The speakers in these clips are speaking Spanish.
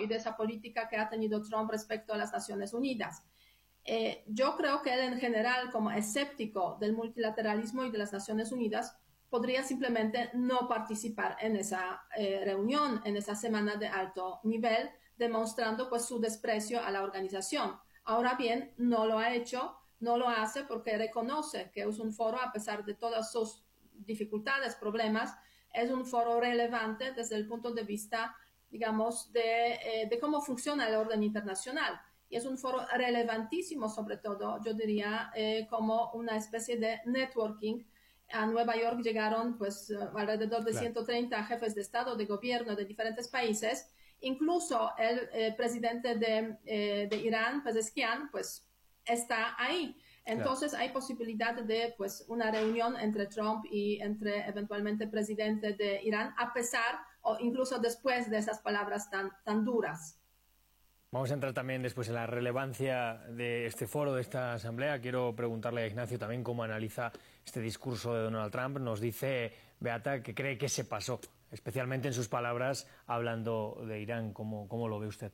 y de esa política que ha tenido Trump respecto a las Naciones Unidas. Yo creo que él en general, como escéptico del multilateralismo y de las Naciones Unidas, podría simplemente no participar en esa reunión, en esa semana de alto nivel, demostrando pues su desprecio a la organización. Ahora bien, no lo ha hecho, no lo hace porque reconoce que es un foro, a pesar de todas sus dificultades, problemas, es un foro relevante desde el punto de vista, digamos, de cómo funciona el orden internacional. Y es un foro relevantísimo, sobre todo, yo diría, como una especie de networking. A Nueva York llegaron pues alrededor de 130 jefes de Estado, de gobierno de diferentes países. Incluso el presidente de Irán, Pezeshkian, pues está ahí. Entonces hay posibilidad de pues una reunión entre Trump y entre eventualmente el presidente de Irán, a pesar o incluso después de esas palabras tan duras. Vamos a entrar también después en la relevancia de este foro, de esta asamblea. Quiero preguntarle a Ignacio también cómo analiza este discurso de Donald Trump. Nos dice Beata que cree que se pasó, especialmente en sus palabras hablando de Irán. ¿Cómo lo ve usted?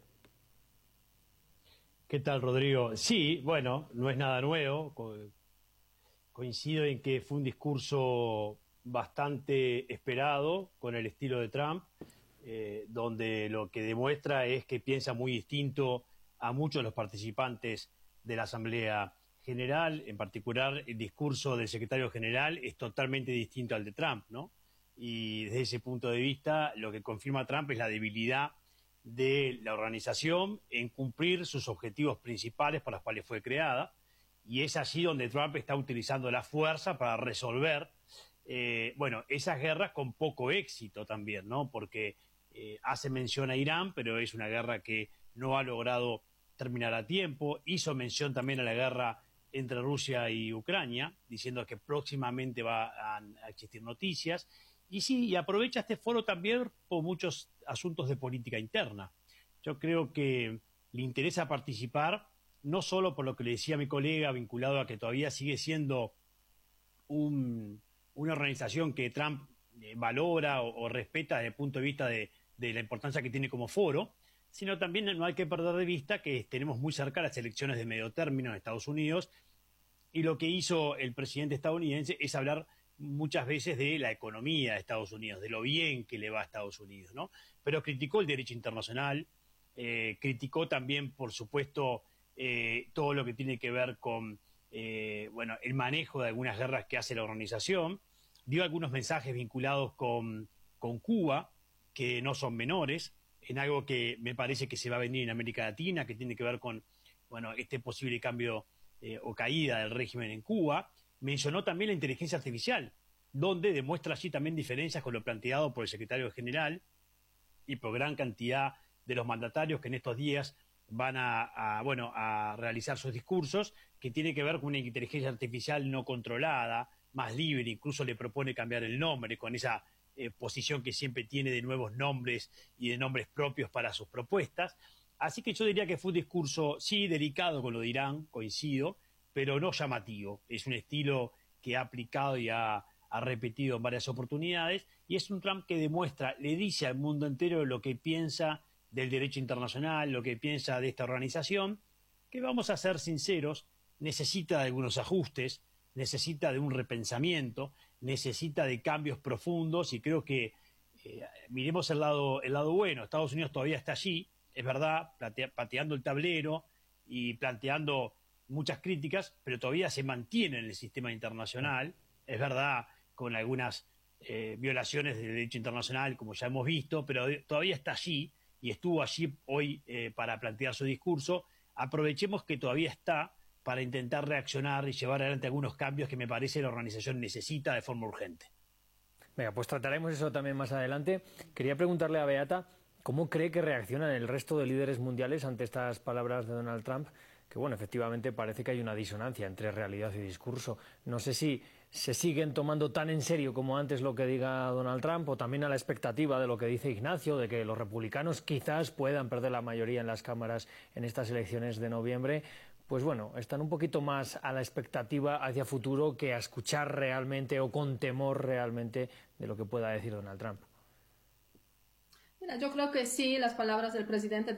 ¿Qué tal, Rodrigo? Sí, bueno, no es nada nuevo. Coincido en que fue un discurso bastante esperado con el estilo de Trump. Donde lo que demuestra es que piensa muy distinto a muchos de los participantes de la Asamblea General. En particular, el discurso del secretario general es totalmente distinto al de Trump, ¿no? Y desde ese punto de vista, lo que confirma Trump es la debilidad de la organización en cumplir sus objetivos principales por los cuales fue creada. Y es allí donde Trump está utilizando la fuerza para resolver esas guerras con poco éxito también, ¿no? Porque hace mención a Irán, pero es una guerra que no ha logrado terminar a tiempo. Hizo mención también a la guerra entre Rusia y Ucrania, diciendo que próximamente van a existir noticias. Y sí, y aprovecha este foro también por muchos asuntos de política interna. Yo creo que le interesa participar, no solo por lo que le decía mi colega, vinculado a que todavía sigue siendo una organización que Trump valora o respeta desde el punto de vista de la importancia que tiene como foro, sino también no hay que perder de vista que tenemos muy cerca las elecciones de medio término en Estados Unidos, y lo que hizo el presidente estadounidense es hablar muchas veces de la economía de Estados Unidos, de lo bien que le va a Estados Unidos, ¿no? Pero criticó el derecho internacional, criticó también, por supuesto, todo lo que tiene que ver con el manejo de algunas guerras que hace la organización. Dio algunos mensajes vinculados con Cuba, que no son menores, en algo que me parece que se va a venir en América Latina, que tiene que ver con este posible cambio o caída del régimen en Cuba. Mencionó también la inteligencia artificial, donde demuestra allí también diferencias con lo planteado por el secretario general y por gran cantidad de los mandatarios que en estos días van a realizar sus discursos, que tiene que ver con una inteligencia artificial no controlada, más libre. Incluso le propone cambiar el nombre, con esa posición que siempre tiene de nuevos nombres y de nombres propios para sus propuestas. Así que yo diría que fue un discurso, sí, delicado con lo de Irán, coincido, pero no llamativo. Es un estilo que ha aplicado y ha repetido en varias oportunidades, y es un Trump que demuestra, le dice al mundo entero lo que piensa del derecho internacional, lo que piensa de esta organización, que, vamos a ser sinceros, necesita de algunos ajustes, necesita de un repensamiento, necesita de cambios profundos, y creo que miremos el lado bueno. Estados Unidos todavía está allí, es verdad, pateando el tablero y planteando muchas críticas, pero todavía se mantiene en el sistema internacional, es verdad, con algunas violaciones del derecho internacional, como ya hemos visto, pero todavía está allí y estuvo allí hoy para plantear su discurso. Aprovechemos que todavía está para intentar reaccionar y llevar adelante algunos cambios que me parece la organización necesita de forma urgente. Venga, pues trataremos eso también más adelante. Quería preguntarle a Beata cómo cree que reaccionan el resto de líderes mundiales ante estas palabras de Donald Trump, que bueno, efectivamente parece que hay una disonancia entre realidad y discurso. No sé si se siguen tomando tan en serio como antes lo que diga Donald Trump, o también a la expectativa de lo que dice Ignacio, de que los republicanos quizás puedan perder la mayoría en las cámaras en estas elecciones de noviembre. Pues bueno, están un poquito más a la expectativa hacia futuro que a escuchar realmente o con temor realmente de lo que pueda decir Donald Trump. Mira, yo creo que sí, las palabras del presidente